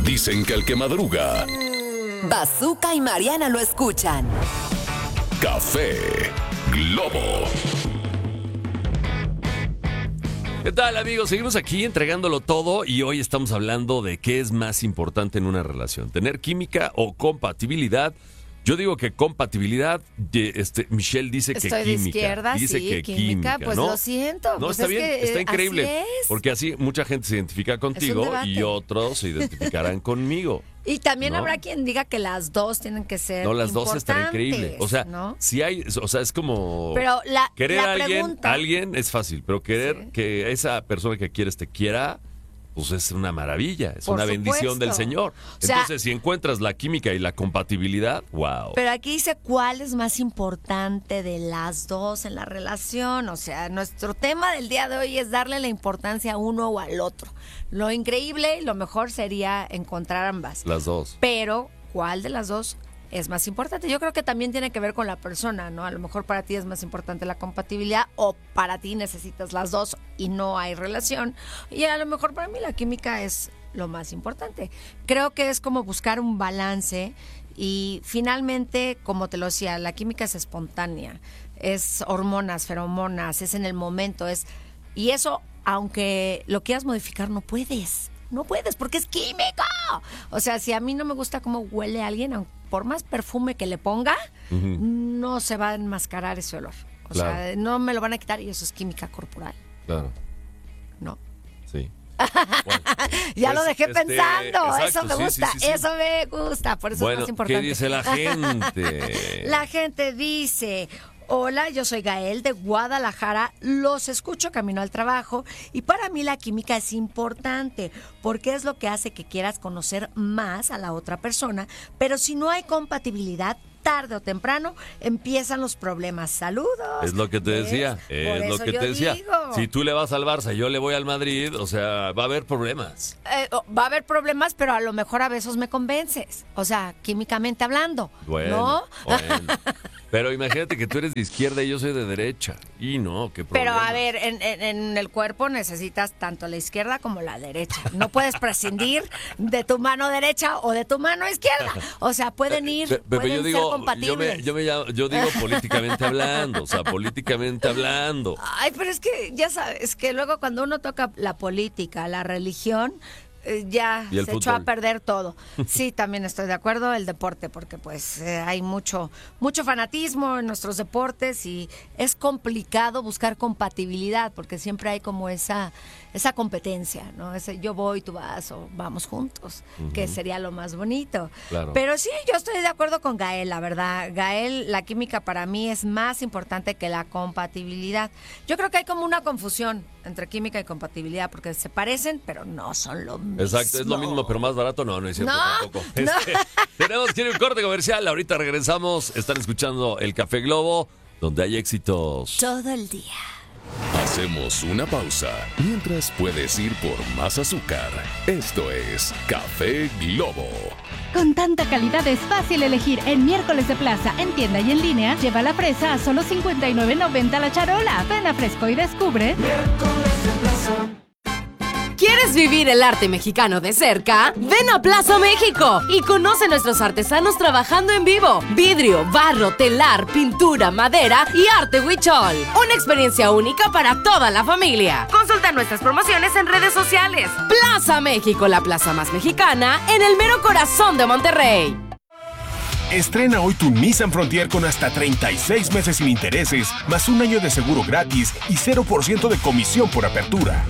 Dicen que el que madruga, Bazooka y Mariana lo escuchan. Café Globo. ¿Qué tal, amigos? Seguimos aquí entregándolo todo y hoy estamos hablando de qué es más importante en una relación, tener química o compatibilidad. Yo digo que compatibilidad, Michelle dice que Estoy química. de izquierda, dice sí, que química, pues ¿no? lo siento. No, pues está es bien, que, está increíble. así es. Porque así mucha gente se identifica contigo y otros se identificarán conmigo. Y también ¿no? habrá quien diga que las dos tienen que ser No, las dos están increíbles. O sea, ¿no? si hay, o sea, es como Pero querer la a pregunta, alguien es fácil, pero querer que esa persona que quieres te quiera, pues es una maravilla, es Por una bendición del supuesto. Señor. O sea, Entonces, si encuentras la química y la compatibilidad, wow. Pero aquí dice cuál es más importante de las dos en la relación. O sea, nuestro tema del día de hoy es darle la importancia a uno o al otro. Lo increíble y lo mejor sería encontrar ambas. Las dos. Pero, ¿cuál de las dos es más importante? Yo creo que también tiene que ver con la persona, ¿no? A lo mejor para ti es más importante la compatibilidad o para ti necesitas las dos y no hay relación. Y a lo mejor para mí la química es lo más importante. Creo que es como buscar un balance y finalmente, como te lo decía, la química es espontánea, es hormonas, feromonas, es en el momento, y eso, aunque lo quieras modificar, no puedes. No puedes, porque es químico. O sea, si a mí no me gusta cómo huele alguien, por más perfume que le ponga, no se va a enmascarar ese olor. O sea, no me lo van a quitar y eso es química corporal. Claro. No. Sí. Bueno, ya pues, lo dejé pensando. exacto, Eso me gusta, sí. eso me gusta. Por eso es más importante. ¿Qué dice la gente? La gente dice: hola, yo soy Gael de Guadalajara, los escucho camino al trabajo y para mí la química es importante porque es lo que hace que quieras conocer más a la otra persona, pero si no hay compatibilidad, tarde o temprano empiezan los problemas. Saludos. Es lo que te decía, es lo que te decía. Si tú le vas al Barça y yo le voy al Madrid, o sea, va a haber problemas. Va a haber problemas, pero a lo mejor a veces me convences. O sea, químicamente hablando. Bueno, ¿no? Bueno. Pero imagínate que tú eres de izquierda y yo soy de derecha. Y no, qué problema. Pero a ver, en el cuerpo necesitas tanto la izquierda como la derecha. No puedes prescindir de tu mano derecha o de tu mano izquierda. O sea, pueden ir, pueden ser compatibles. Yo digo políticamente hablando, o sea, políticamente hablando. Ay, pero es que ya sabes que luego cuando uno toca la política, la religión, ya se echó a perder todo. Sí, también estoy de acuerdo, el deporte, porque pues hay mucho fanatismo en nuestros deportes y es complicado buscar compatibilidad, porque siempre hay como esa competencia, ¿no? Ese yo voy, tú vas o vamos juntos, que sería lo más bonito. Claro. Pero sí, yo estoy de acuerdo con Gael, la verdad. Gael, la química para mí es más importante que la compatibilidad. Yo creo que hay como una confusión entre química y compatibilidad, porque se parecen, pero no son lo mismo. Exacto, es lo mismo, pero más barato. No es cierto tampoco. No. Tenemos que ir a un corte comercial. Ahorita regresamos. Están escuchando el Café Globo, donde hay éxitos todo el día. Hacemos una pausa. Mientras puedes ir por más azúcar. Esto es Café Globo. Con tanta calidad es fácil elegir. En Miércoles de Plaza, en tienda y en línea, lleva la fresa a solo $59.90 la charola. Ven a Fresco y descubre. Miércoles de Plaza. ¿Quieres vivir el arte mexicano de cerca? Ven a Plaza México y conoce a nuestros artesanos trabajando en vivo. Vidrio, barro, telar, pintura, madera y arte huichol. Una experiencia única para toda la familia. Consulta nuestras promociones en redes sociales. Plaza México, la plaza más mexicana en el mero corazón de Monterrey. Estrena hoy tu Nissan Frontier con hasta 36 meses sin intereses, más un año de seguro gratis y 0% de comisión por apertura.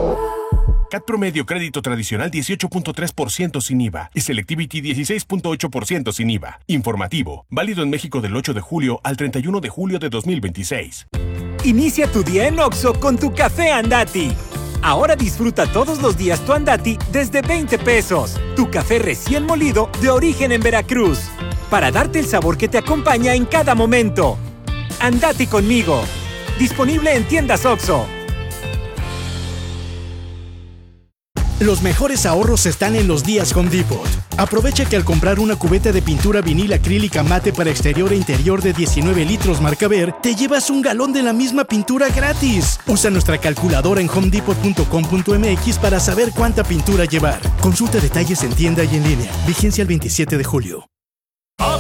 CAT promedio crédito tradicional 18.3% sin IVA y Selectivity 16.8% sin IVA. Informativo, válido en México del 8 de julio al 31 de julio de 2026. Inicia tu día en Oxxo con tu café Andati. Ahora disfruta todos los días tu Andati desde 20 pesos. Tu café recién molido de origen en Veracruz. Para darte el sabor que te acompaña en cada momento. Andati conmigo. Disponible en tiendas Oxxo. Los mejores ahorros están en los días Home Depot. Aprovecha que al comprar una cubeta de pintura vinil acrílica mate para exterior e interior de 19 litros marca Ver, te llevas un galón de la misma pintura gratis. Usa nuestra calculadora en homedepot.com.mx para saber cuánta pintura llevar. Consulta detalles en tienda y en línea. Vigencia el 27 de julio.